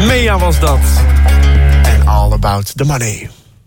Mea was dat. En All About the Money.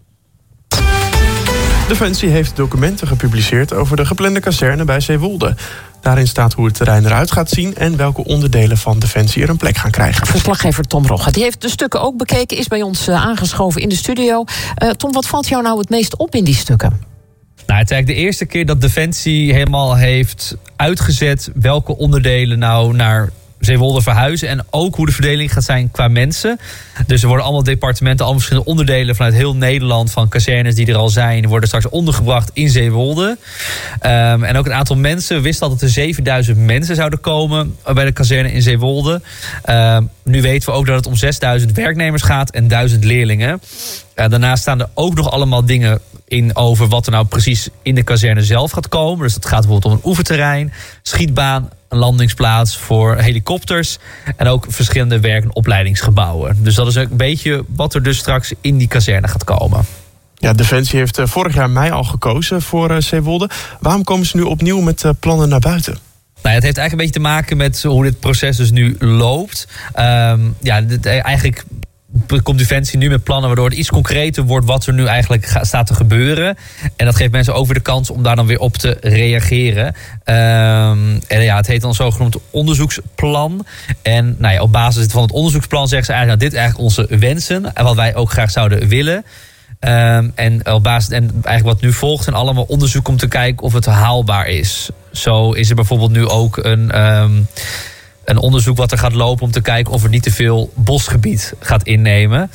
Defensie heeft documenten gepubliceerd over de geplande kazerne bij Zeewolde. Daarin staat hoe het terrein eruit gaat zien en welke onderdelen van Defensie er een plek gaan krijgen. Verslaggever Tom Rogge, die heeft de stukken ook bekeken, is bij ons aangeschoven in de studio. Tom, wat valt jou nou het meest op in die stukken? Nou, het is eigenlijk de eerste keer dat Defensie helemaal heeft uitgezet welke onderdelen nou naar Zeewolde verhuizen. En ook hoe de verdeling gaat zijn qua mensen. Dus er worden allemaal departementen, allemaal verschillende onderdelen vanuit heel Nederland van kazernes die er al zijn, worden straks ondergebracht in Zeewolde. En ook een aantal mensen. We wisten al dat er 7000 mensen zouden komen bij de kazerne in Zeewolde. Nu weten we ook dat het om 6000 werknemers gaat en 1000 leerlingen. Daarnaast staan er ook nog allemaal dingen in over wat er nou precies in de kazerne zelf gaat komen. Dus dat gaat bijvoorbeeld om een oefenterrein, schietbaan, een landingsplaats voor helikopters en ook verschillende werk- en opleidingsgebouwen. Dus dat is een beetje wat er dus straks in die kazerne gaat komen. Ja, Defensie heeft vorig jaar mei al gekozen voor Zeewolde. Waarom komen ze nu opnieuw met plannen naar buiten? Nou, het heeft eigenlijk een beetje te maken met hoe dit proces dus nu loopt. Eigenlijk komt Defensie nu met plannen waardoor het iets concreter wordt wat er nu eigenlijk staat te gebeuren. En dat geeft mensen ook weer de kans om daar dan weer op te reageren. Het heet dan een zogenoemd onderzoeksplan. En op basis van het onderzoeksplan zeggen ze eigenlijk, dit is eigenlijk onze wensen en wat wij ook graag zouden willen. En eigenlijk wat nu volgt zijn allemaal onderzoek om te kijken of het haalbaar is. Zo is er bijvoorbeeld nu ook een onderzoek wat er gaat lopen om te kijken of het niet te veel bosgebied gaat innemen.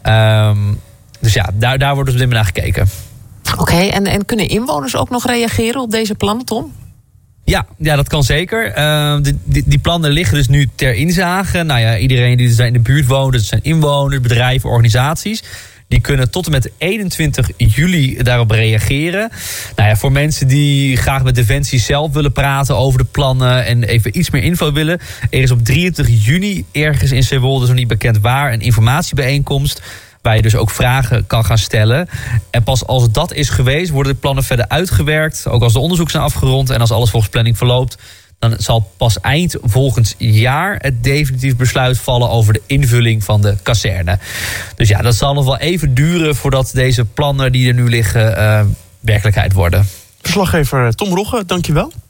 Dus ja, daar wordt dus op dit moment naar gekeken. Oké, en kunnen inwoners ook nog reageren op deze plannen, Tom? Ja, dat kan zeker. Die plannen liggen dus nu ter inzage. Iedereen die in de buurt woont, dat zijn inwoners, bedrijven, organisaties, die kunnen tot en met 21 juli daarop reageren. Voor mensen die graag met Defensie zelf willen praten over de plannen en even iets meer info willen. Er is op 23 juni ergens in Zeewolde, zo niet bekend waar, een informatiebijeenkomst waar je dus ook vragen kan gaan stellen. En pas als dat is geweest, worden de plannen verder uitgewerkt. Ook als de onderzoeken zijn afgerond en als alles volgens planning verloopt, dan zal pas eind volgend jaar het definitief besluit vallen over de invulling van de kazerne. Dus ja, dat zal nog wel even duren voordat deze plannen die er nu liggen werkelijkheid worden. Verslaggever Tom Rogge, dankjewel.